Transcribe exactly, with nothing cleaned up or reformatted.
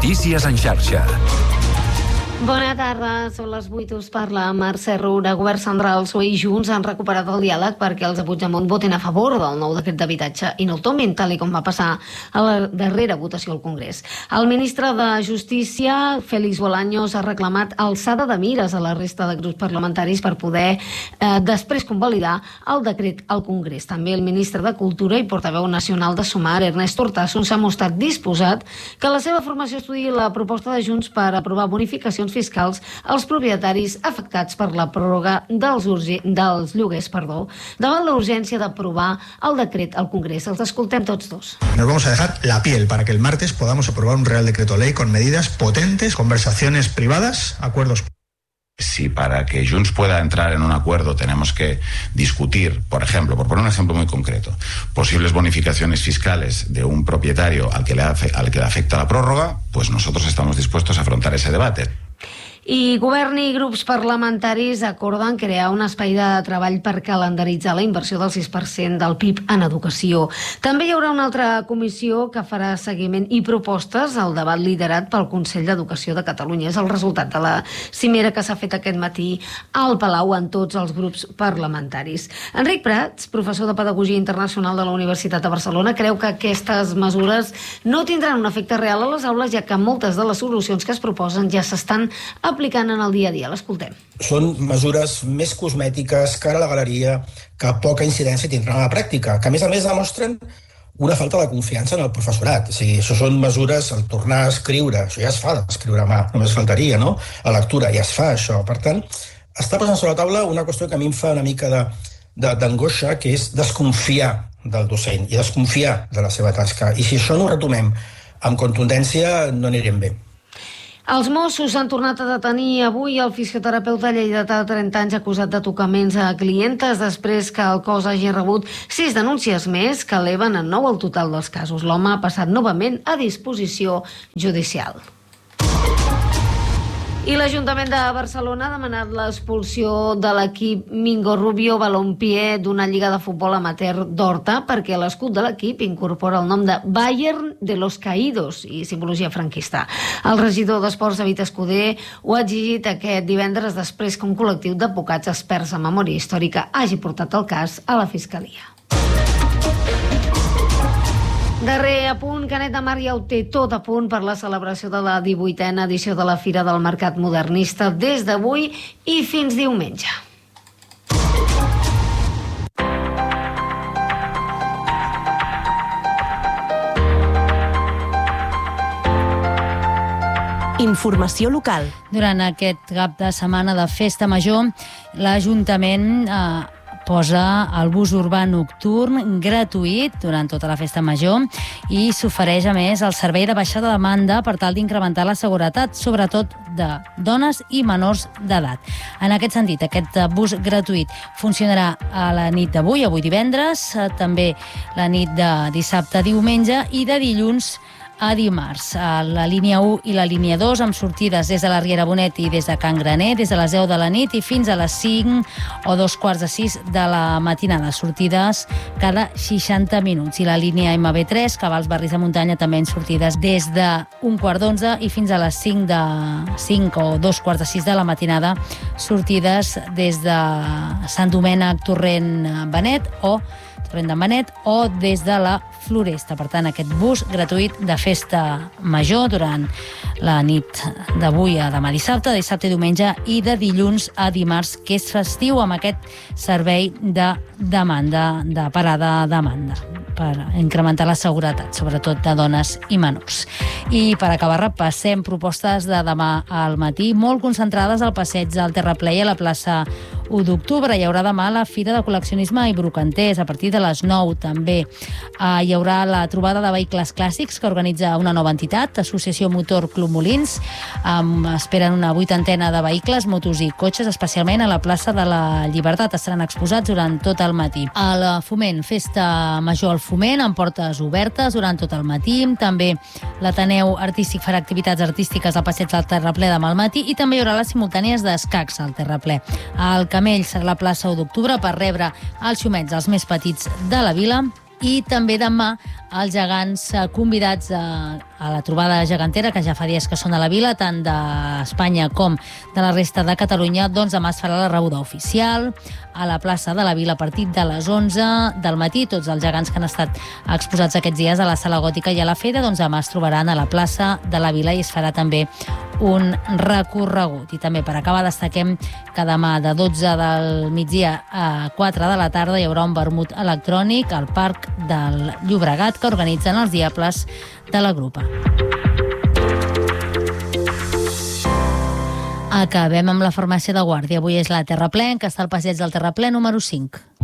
Notícies en xarxa. Bona tarda, són les vuit, us parla Mercè Roura. Govern central, P S O E i Junts han recuperat el diàleg perquè els de Puigdemont votin a favor del nou decret d'habitatge i no el tomin, tal com va passar a la darrera votació al Congrés. El ministre de Justícia, Félix Bolaños, ha reclamat alçada de mires a la resta de grups parlamentaris per poder eh, després convalidar el decret al Congrés. També el ministre de Cultura i portaveu nacional de Sumar, Ernest Urtasun, s'ha mostrat disposat que la seva formació estudiï la proposta de Junts per aprovar bonificacions fiscals als propietaris afectats per la pròrroga dels, urgi, dels lloguers, perdó, davant la urgència d'aprovar el decret al Congrés. Els escoltem tots dos. Nos vamos a dejar la piel para que el martes podamos aprobar un Real Decreto Ley con medidas potentes, conversaciones privadas, acuerdos. Si para que Junts pueda entrar en un acuerdo tenemos que discutir, por ejemplo, por poner un ejemplo muy concreto, posibles bonificaciones fiscales de un propietario al que le, afe- al que le afecta la prórroga, pues nosotros estamos dispuestos a afrontar ese debate. I govern i grups parlamentaris acorden crear un espai de treball per calendaritzar la inversió del sis per cent del P I B en educació. També hi haurà una altra comissió que farà seguiment i propostes al debat liderat pel Consell d'Educació de Catalunya. És el resultat de la cimera que s'ha fet aquest matí al Palau en tots els grups parlamentaris. Enric Prats, professor de Pedagogia Internacional de la Universitat de Barcelona, creu que aquestes mesures no tindran un efecte real a les aules, ja que moltes de les solucions que es proposen ja s'estan aplicant aplicant en el dia a dia. L'escoltem. Són mesures més cosmètiques, cara a la galeria, que poca incidència tindran a la pràctica, que a més a més demostren una falta de confiança en el professorat. O sigui, això són mesures, el tornar a escriure, això ja es fa, d'escriure a mà, només faltaria, no? La lectura ja es fa, això. Per tant, està posant sobre la taula una qüestió que a mi em fa una mica de, de, d'angoixa, que és desconfiar del docent i desconfiar de la seva tasca. I si això no ho retomem amb contundència, no anirem bé. Els Mossos han tornat a detenir avui el fisioterapeuta lleidatà de trenta anys acusat de tocaments a clientes després que el cos hagi rebut sis denúncies més que eleven a nou el total dels casos. L'home ha passat novament a disposició judicial. I l'Ajuntament de Barcelona ha demanat l'expulsió de l'equip Mingo Rubio Balompié d'una lliga de futbol amateur d'Horta perquè l'escut de l'equip incorpora el nom de Bayern de los Caídos i simbologia franquista. El regidor d'Esports, David Escudé, ho ha exigit aquest divendres després que un col·lectiu d'advocats experts en memòria històrica hagi portat el cas a la Fiscalia. Darrer apunt, Canet de Mar ja ho té tot a punt per la celebració de la divuitena edició de la Fira del Mercat Modernista des d'avui i fins diumenge. Informació local. Durant aquest cap de setmana de Festa Major, l'Ajuntament eh, posa el bus urbà nocturn gratuït durant tota la Festa Major i s'ofereix, a més, el servei de baixada de demanda per tal d'incrementar la seguretat, sobretot de dones i menors d'edat. En aquest sentit, aquest bus gratuït funcionarà a la nit d'avui, avui divendres, també la nit de dissabte, diumenge i de dilluns a dimarts. A la línia u i la línia dos amb sortides des de la Riera Bonet i des de Can Graner, des de les deu de la nit i fins a les cinc o dos quarts de sis de la matinada. Sortides cada seixanta minuts. I la línia ema be tres, que va als barris de muntanya, també en sortides des d'un quart d'onze i fins a les cinc de cinc o dos quarts de sis de la matinada. Sortides des de Sant Domènec, Torrent, Benet o Torrent d'en Benet o des de la Floresta. Per tant, aquest bus gratuït de Festa Major durant la nit d'avui a demà dissabte, de dissabte i diumenge i de dilluns a dimarts, que és festiu, amb aquest servei de demanda, de parada a demanda, per incrementar la seguretat, sobretot de dones i menors. I per acabar, repassem propostes de demà al matí, molt concentrades al passeig del Terraplè i a la plaça u d'octubre. Hi haurà demà la Fira de Col·leccionisme i Brocanters, a partir de les nou també. Uh, hi haurà la trobada de vehicles clàssics que organitza una nova entitat, Associació Motor Club Molins. Um, esperen una vuitantena de vehicles, motos i cotxes, especialment a la plaça de la Llibertat. Estaran exposats durant tot el matí. A la Foment, Festa Major al Foment, amb portes obertes durant tot el matí. També l'Ateneu Artístic farà activitats artístiques al passeig del Terraplè demà al matí i també hi haurà les simultànies d'escacs al Terraplè. Al Camell serà la plaça u d'octubre per rebre els xumets, els més petits de la vila. I també demà els gegants convidats a, a la trobada gegantera, que ja fa dies que són a la Vila, tant d'Espanya com de la resta de Catalunya, doncs demà es farà la rebuda oficial a la plaça de la Vila a partir de les onze del matí. Tots els gegants que han estat exposats aquests dies a la Sala Gòtica i a la Fera, doncs demà es trobaran a la plaça de la Vila i es farà també un recorregut. I també, per acabar, destaquem que demà de dotze del migdia a quatre de la tarda hi haurà un vermut electrònic al Parc del Llobregat que organitzen els Diables de la Grupa. Acabem amb la farmàcia de Guàrdia. Avui és la Terraplén, que està al passeig del Terraplén número cinc.